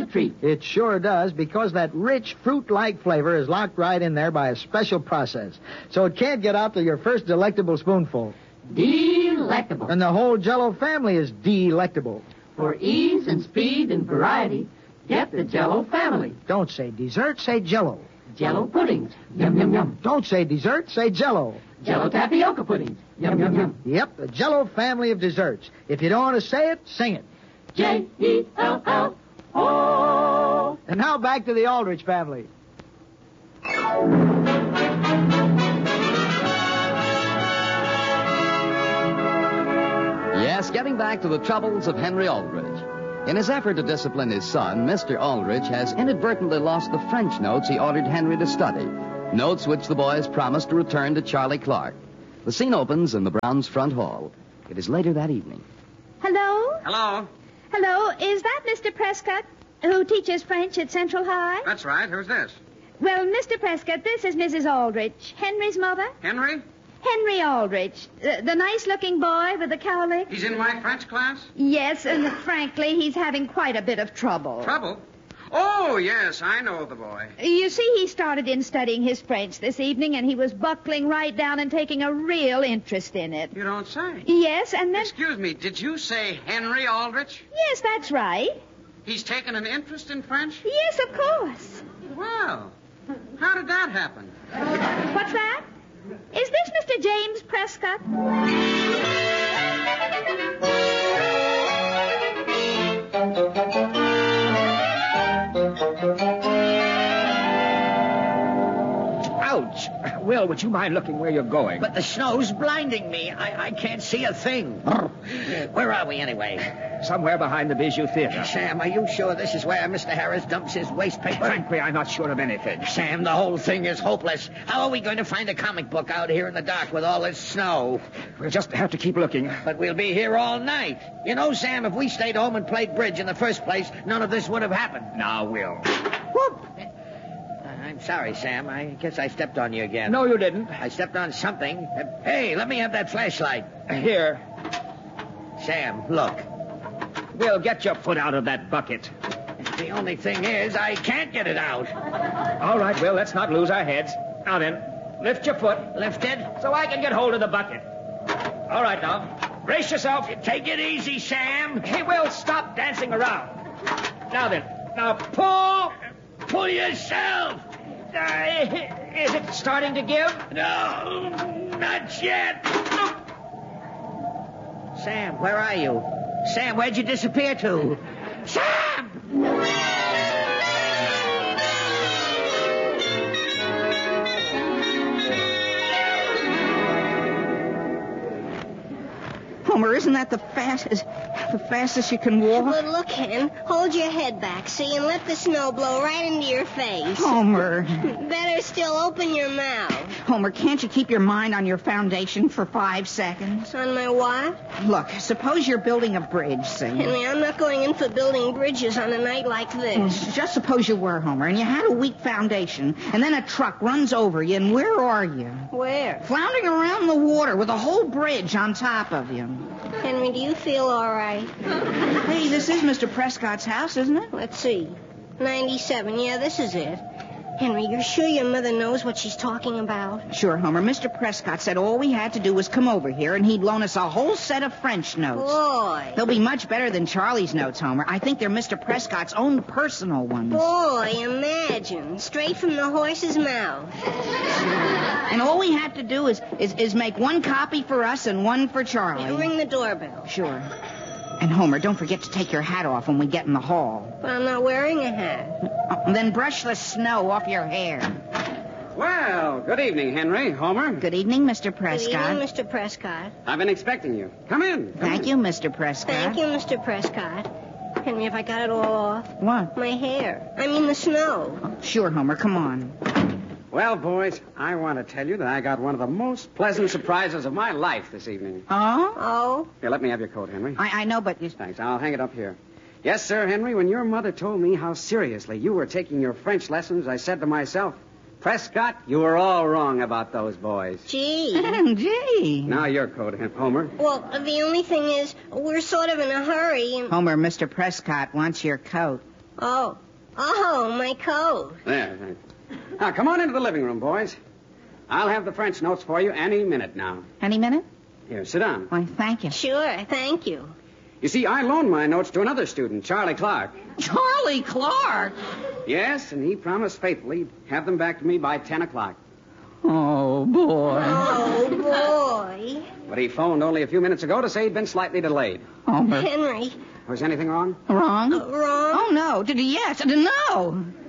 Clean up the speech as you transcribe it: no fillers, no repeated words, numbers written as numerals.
treat. It sure does, because that rich fruit-like flavor is locked right in there by a special process. So it can't get out to your first delectable spoonful. Delectable. And the whole Jell-O family is delectable. For ease and speed and variety, get the Jell-O family. Don't say dessert, say Jell-O. Jell-O puddings. Yum, yum, yum. Don't say dessert, say Jell-O. Jell-O tapioca puddings. Yum, yum, yum. Yep, the Jell-O family of desserts. If you don't want to say it, sing it. Jell-O. And now back to the Aldrich family. Yes, getting back to the troubles of Henry Aldrich. In his effort to discipline his son, Mr. Aldrich has inadvertently lost the French notes he ordered Henry to study, notes which the boys promised to return to Charlie Clark. The scene opens in the Browns' front hall. It is later that evening. Hello? Hello. Hello, is that Mr. Prescott, who teaches French at Central High? That's right. Who's this? Well, Mr. Prescott, this is Mrs. Aldrich, Henry's mother. Henry? Henry Aldrich, the nice-looking boy with the cowlick. He's in my French class? Yes, and frankly, he's having quite a bit of trouble. Trouble? Oh, yes, I know the boy. You see, he started in studying his French this evening, and he was buckling right down and taking a real interest in it. You don't say. Yes, and then... Excuse me, did you say Henry Aldrich? Yes, that's right. He's taken an interest in French? Yes, of course. Well, how did that happen? What's that? Is this Mr. James Prescott? Ouch! Will, would you mind looking where you're going? But the snow's blinding me. I can't see a thing. Where are we, anyway? Somewhere behind the Bijou Theater. Sam, are you sure this is where Mr. Harris dumps his waste paper? Frankly, I'm not sure of anything. Sam, the whole thing is hopeless. How are we going to find a comic book out here in the dark with all this snow? We'll just have to keep looking. But we'll be here all night. You know, Sam, if we stayed home and played bridge in the first place, none of this would have happened. Now, Will. Whoop! I'm sorry, Sam. I guess I stepped on you again. No, you didn't. I stepped on something. Hey, let me have that flashlight. Here. Sam, look. Will, get your foot out of that bucket. The only thing is, I can't get it out. All right, Will, let's not lose our heads. Now then, lift your foot. Lifted? So I can get hold of the bucket. All right, now. Brace yourself. Take it easy, Sam. Hey, Will, stop dancing around. Now then. Now, pull. Pull yourself. Is it starting to give? No, not yet. Sam, where are you? Sam, where'd you disappear to? Sam! Homer, isn't that the fastest you can walk? But look, Hen, hold your head back, see, and let the snow blow right into your face. Homer. Better still, open your mouth. Homer, can't you keep your mind on your foundation for 5 seconds? On my what? Look, suppose you're building a bridge, say. Henry, I'm not going in for building bridges on a night like this. Just suppose you were, Homer, and you had a weak foundation, and then a truck runs over you, and where are you? Where? Floundering around in the water with a whole bridge on top of you. Henry, do you feel all right? Hey, this is Mr. Prescott's house, isn't it? Let's see. 97. Yeah, this is it. Henry, you're sure your mother knows what she's talking about? Sure, Homer. Mr. Prescott said all we had to do was come over here, and he'd loan us a whole set of French notes. Boy. They'll be much better than Charlie's notes, Homer. I think they're Mr. Prescott's own personal ones. Boy, imagine. Straight from the horse's mouth. And all we have to do is make one copy for us and one for Charlie. Yeah, ring the doorbell. Sure. And, Homer, don't forget to take your hat off when we get in the hall. But I'm not wearing a hat. Then brush the snow off your hair. Well, good evening, Henry. Homer. Good evening, Mr. Prescott. Good evening, Mr. Prescott. I've been expecting you. Come in. Thank you, Mr. Prescott. Thank you, Mr. Prescott. Henry, have I got it all off? What? My hair. I mean the snow. Sure, Homer. Come on. Well, boys, I want to tell you that I got one of the most pleasant surprises of my life this evening. Oh? Oh? Here, let me have your coat, Henry. I know, but you... Thanks. I'll hang it up here. Yes, sir, Henry, when your mother told me how seriously you were taking your French lessons, I said to myself, Prescott, you were all wrong about those boys. Gee. Gee. Now your coat, Homer. Well, the only thing is, we're sort of in a hurry. And... Homer, Mr. Prescott wants your coat. Oh, my coat. There, thanks. Now, come on into the living room, boys. I'll have the French notes for you any minute now. Any minute? Here, sit down. Why, thank you. Sure, thank you. You see, I loaned my notes to another student, Charlie Clark. Charlie Clark? Yes, and he promised faithfully he'd have them back to me by 10 o'clock. Oh, boy. Oh, boy. But he phoned only a few minutes ago to say he'd been slightly delayed. Oh, but... Henry. Was anything wrong? Wrong? Wrong? Oh, no. Yes. No.